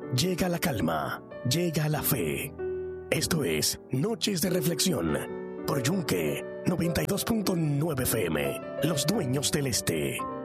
llega la calma, llega la fe. Esto es Noches de Reflexión por Yunque 92.9 FM, Los Dueños del Este.